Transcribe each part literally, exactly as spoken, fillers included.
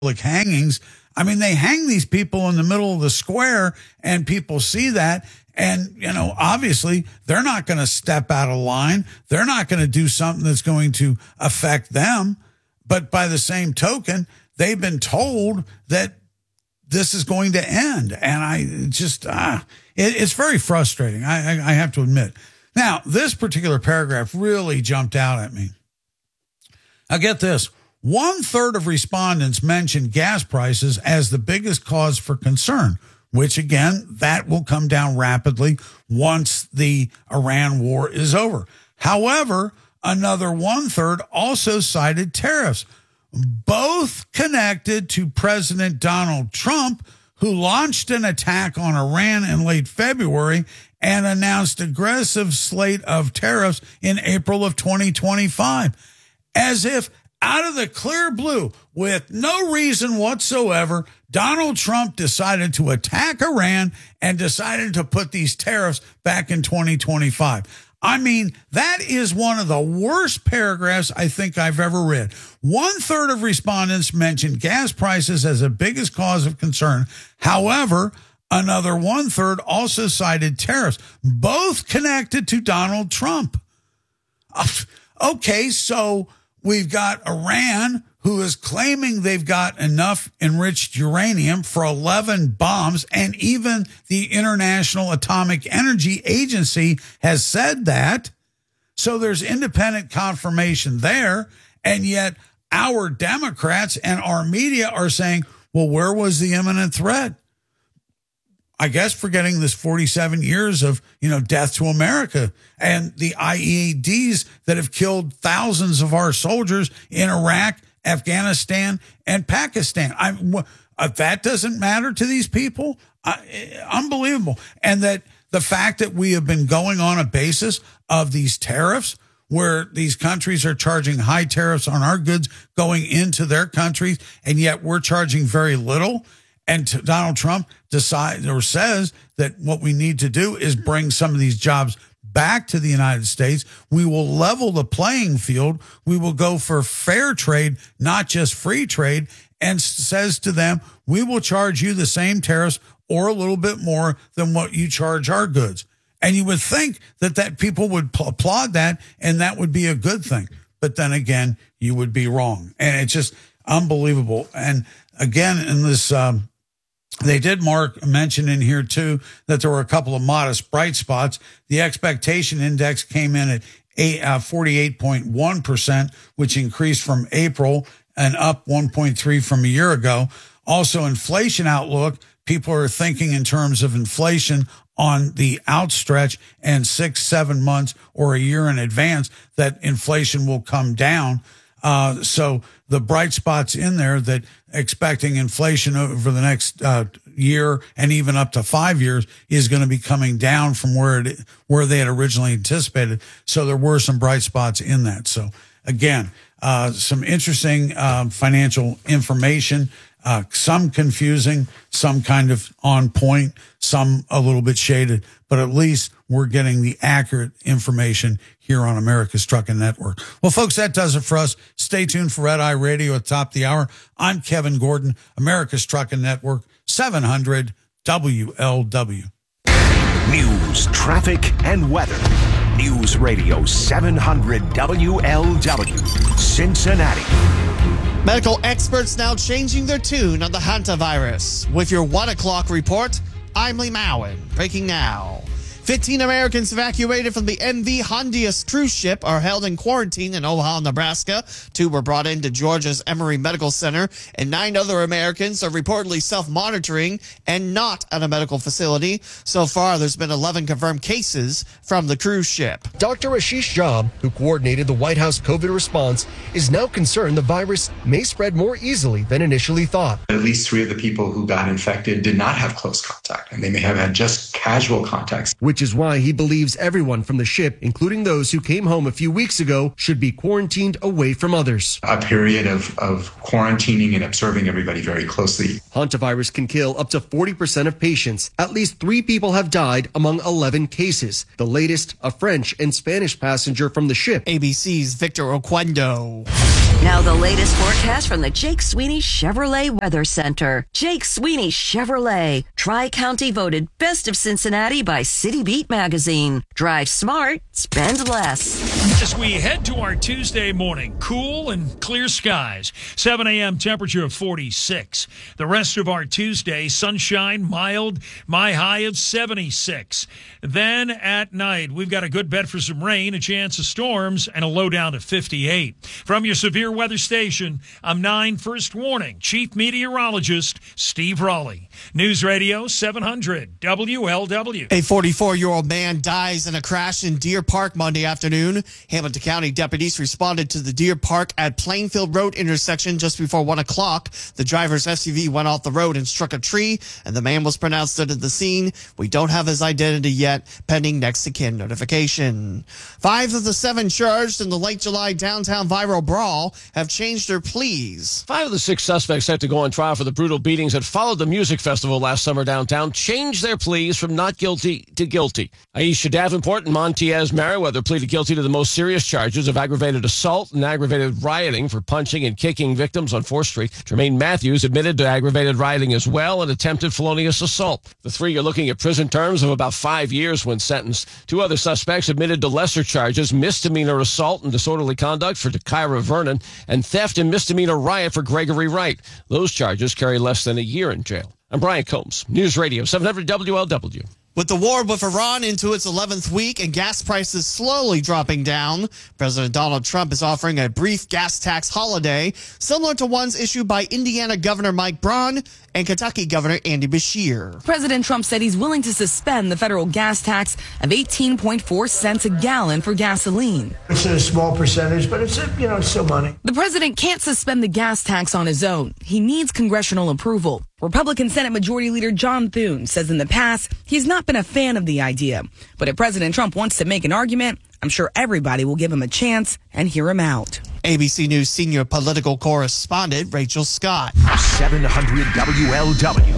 public hangings. I mean, they hang these people in the middle of the square and people see that. And, you know, obviously they're not going to step out of line. They're not going to do something that's going to affect them. But by the same token, they've been told that this is going to end. And I just, ah, it, it's very frustrating. I, I, I have to admit. Now, this particular paragraph really jumped out at me. Now, get this. One third of respondents mentioned gas prices as the biggest cause for concern, which, again, that will come down rapidly once the Iran war is over. However, another one third also cited tariffs, both connected to President Donald Trump, who launched an attack on Iran in late February and announced aggressive slate of tariffs in April of twenty twenty-five. As if out of the clear blue, with no reason whatsoever, Donald Trump decided to attack Iran and decided to put these tariffs back in twenty twenty-five. I mean, that is one of the worst paragraphs I think I've ever read. One third of respondents mentioned gas prices as the biggest cause of concern. However, another one third also cited tariffs, both connected to Donald Trump. Okay, so we've got Iran, who is claiming they've got enough enriched uranium for eleven bombs, and even the International Atomic Energy Agency has said that. So there's independent confirmation there, and yet our Democrats and our media are saying, well, where was the imminent threat? I guess forgetting this forty-seven years of, you know, death to America and the I E Ds that have killed thousands of our soldiers in Iraq, Afghanistan, and Pakistan. I, if that doesn't matter to these people, uh, unbelievable. And that the fact that we have been going on a basis of these tariffs, where these countries are charging high tariffs on our goods going into their countries, and yet we're charging very little. And Donald Trump decides or says that what we need to do is bring some of these jobs back to the United States. We will level the playing field. We will go for fair trade, not just free trade, and says to them, we will charge you the same tariffs or a little bit more than what you charge our goods. And you would think that, that people would p- applaud that and that would be a good thing. But then again, you would be wrong. And it's just unbelievable. And again, in this, um, they did mark mention in here, too, that there were a couple of modest bright spots. The expectation index came in at eight, uh, forty-eight point one percent, which increased from April and up one point three from a year ago. Also, inflation outlook, people are thinking in terms of inflation on the outstretch and six, seven months or a year in advance that inflation will come down. Uh, so the bright spots in there that expecting inflation over the next uh, year and even up to five years is going to be coming down from where it where they had originally anticipated. So there were some bright spots in that. So again, uh, some interesting uh, financial information. Uh, some confusing, some kind of on point, some a little bit shaded, but at least we're getting the accurate information here on America's Trucking Network. Well, folks, that does it for us. Stay tuned for Red Eye Radio at the top of the hour. I'm Kevin Gordon, America's Trucking Network, seven hundred W L W. News, traffic, and weather. News Radio seven hundred W L W, Cincinnati. Medical experts now changing their tune on the hantavirus. With your one o'clock report, I'm Lee Mowen. Breaking now. fifteen Americans evacuated from the M V Hondius cruise ship are held in quarantine in Omaha, Nebraska. Two were brought into Georgia's Emory Medical Center, and nine other Americans are reportedly self-monitoring and not at a medical facility. So far, there's been eleven confirmed cases from the cruise ship. Doctor Ashish Jha, who coordinated the White House COVID response, is now concerned the virus may spread more easily than initially thought. At least three of the people who got infected did not have close contact, and they may have had just casual contacts. Which is why he believes everyone from the ship, including those who came home a few weeks ago, should be quarantined away from others. A period of, of quarantining and observing everybody very closely. Hantavirus can kill up to forty percent of patients. At least three people have died among eleven cases. The latest, a French and Spanish passenger from the ship. A B C's Victor Oquendo. Now the latest forecast from the Jake Sweeney Chevrolet Weather Center. Jake Sweeney Chevrolet, Tri-County voted Best of Cincinnati by City Beat magazine. Drive smart, spend less. As we head to our Tuesday morning, cool and clear skies. seven a.m. temperature of forty-six. The rest of our Tuesday, sunshine, mild, my high of seventy-six. Then at night, we've got a good bet for some rain, a chance of storms, and a low down to fifty-eight. From your severe weather station, I'm nine First Warning Chief Meteorologist Steve Raleigh. News Radio seven hundred W L W. A forty-four-year-old man dies in a crash in Deer Park Monday afternoon. Hamilton County deputies responded to the Deer Park at Plainfield Road intersection just before one o'clock. The driver's S U V went off the road and struck a tree, and the man was pronounced dead at the scene. We don't have his identity yet, pending next of kin notification. Five of the seven charged in the late July downtown viral brawl have changed their pleas. Five of the six suspects set to go on trial for the brutal beatings that followed the music festival last summer downtown changed their pleas from not guilty to guilty. Aisha Davenport and Montiez Merriweather pleaded guilty to the most serious charges of aggravated assault and aggravated rioting for punching and kicking victims on fourth street. Jermaine Matthews admitted to aggravated rioting as well and attempted felonious assault. The three are looking at prison terms of about five years when sentenced. Two other suspects admitted to lesser charges, misdemeanor assault and disorderly conduct for Takira Vernon and theft and misdemeanor riot for Gregory Wright. Those charges carry less than a year in jail. I'm Brian Combs, News Radio seven hundred W L W. With the war with Iran into its eleventh week and gas prices slowly dropping down, President Donald Trump is offering a brief gas tax holiday similar to ones issued by Indiana Governor Mike Braun and Kentucky Governor Andy Beshear. President Trump said he's willing to suspend the federal gas tax of eighteen point four cents a gallon for gasoline. It's a small percentage, but it's, a, you know, it's still money. The president can't suspend the gas tax on his own. He needs congressional approval. Republican Senate Majority Leader John Thune says in the past he's not been a fan of the idea. But if President Trump wants to make an argument, I'm sure everybody will give him a chance and hear him out. A B C News senior political correspondent Rachel Scott. seven hundred W L W.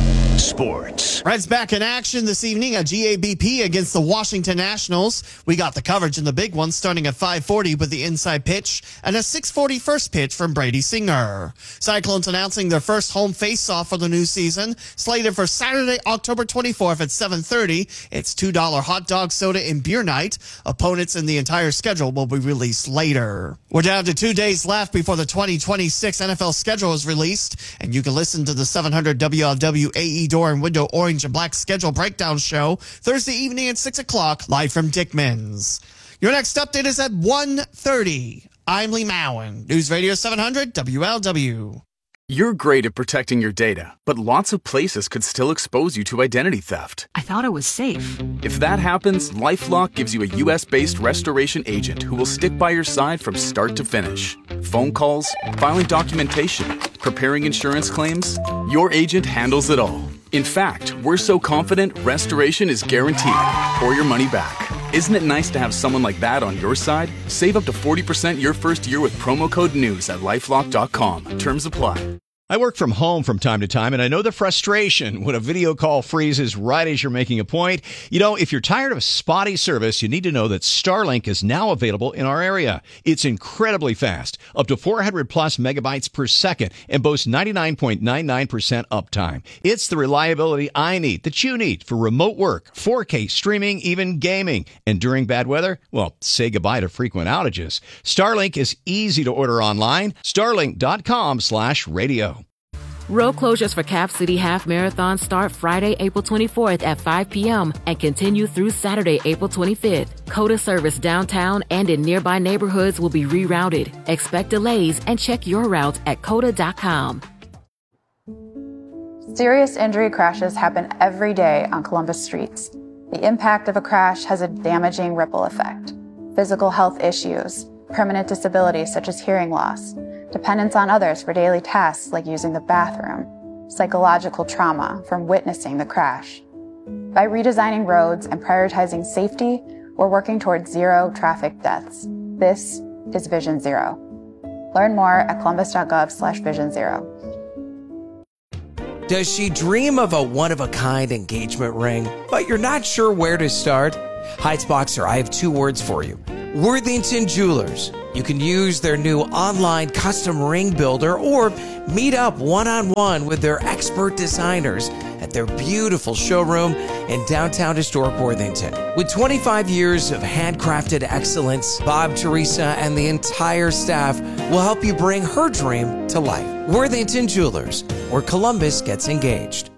Sports. Reds back in action this evening at G A B P against the Washington Nationals. We got the coverage in the big one starting at five forty with the inside pitch and a six forty first pitch from Brady Singer. Cyclones announcing their first home face-off for the new season, slated for Saturday, October twenty-fourth at seven thirty. It's two dollar hot dog, soda, and beer night. Opponents in the entire schedule will be released later. We're down to two days left before the twenty twenty-six N F L schedule is released, and you can listen to the seven hundred W L W A E Door and Window Orange and Black schedule breakdown show Thursday evening at six o'clock, live from Dickman's. Your next update is at one thirty. I'm Lee Mowen, News Radio seven hundred W L W. You're great at protecting your data, but lots of places could still expose you to identity theft. I thought it was safe. If that happens, LifeLock gives you a U S-based restoration agent who will stick by your side from start to finish. Phone calls, filing documentation, preparing insurance claims, your agent handles it all. In fact, we're so confident restoration is guaranteed or your money back. Isn't it nice to have someone like that on your side? Save up to forty percent your first year with promo code NEWS at lifelock dot com. Terms apply. I work from home from time to time, and I know the frustration when a video call freezes right as you're making a point. You know, if you're tired of spotty service, you need to know that Starlink is now available in our area. It's incredibly fast, up to four hundred plus megabytes per second, and boasts ninety-nine point nine nine percent uptime. It's the reliability I need, that you need, for remote work, four K streaming, even gaming. And during bad weather, well, say goodbye to frequent outages. Starlink is easy to order online. Starlink dot com slash radio. Road closures for Cap City Half Marathon start Friday, April twenty-fourth at five p.m. and continue through Saturday, April twenty-fifth. COTA service downtown and in nearby neighborhoods will be rerouted. Expect delays and check your route at COTA dot com. Serious injury crashes happen every day on Columbus streets. The impact of a crash has a damaging ripple effect. Physical health issues, permanent disabilities such as hearing loss, dependence on others for daily tasks like using the bathroom, psychological trauma from witnessing the crash. By redesigning roads and prioritizing safety, we're working towards zero traffic deaths. This is Vision Zero. Learn more at columbus dot gov slash vision zero. Does she dream of a one-of-a-kind engagement ring, but you're not sure where to start? Heights Boxer, I have two words for you. Worthington Jewelers. You can use their new online custom ring builder or meet up one-on-one with their expert designers at their beautiful showroom in downtown historic Worthington. With twenty-five years of handcrafted excellence, Bob, Teresa, and the entire staff will help you bring her dream to life. Worthington Jewelers, where Columbus gets engaged.